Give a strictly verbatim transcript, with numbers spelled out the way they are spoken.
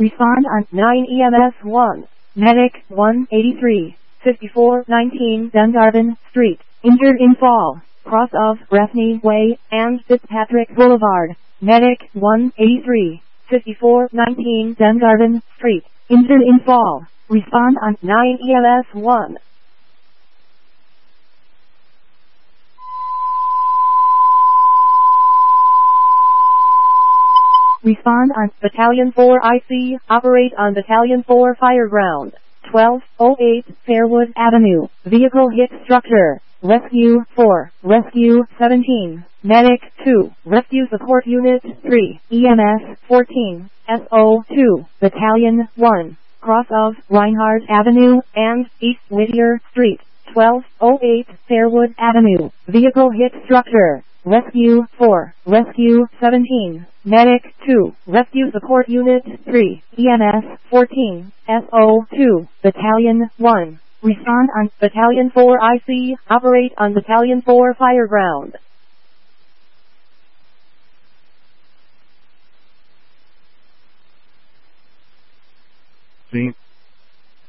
Respond on nine E M S one. Medic one eighty-three, fifty-four nineteen Dungarvan Street. Injured in fall. Cross of Refney Way and Fitzpatrick Boulevard. Medic one eighty-three, fifty-four nineteen Dungarvan Street. Injured in fall. Respond on nine E M S one. Respond on Battalion four I C. Operate on Battalion four Fireground. twelve oh eight Fairwood Avenue. Vehicle hit structure. Rescue four. Rescue seventeen. Medic two. Rescue Support Unit three. E M S fourteen. S O two. Battalion one. Cross of Reinhardt Avenue and East Whittier Street. twelve oh eight Fairwood Avenue. Vehicle hit structure. Rescue four. Rescue seventeen. Medic two. Rescue Support Unit three. E M S fourteen. S O two. Battalion one. Respond on Battalion four I C. Operate on Battalion four Fireground. Scene.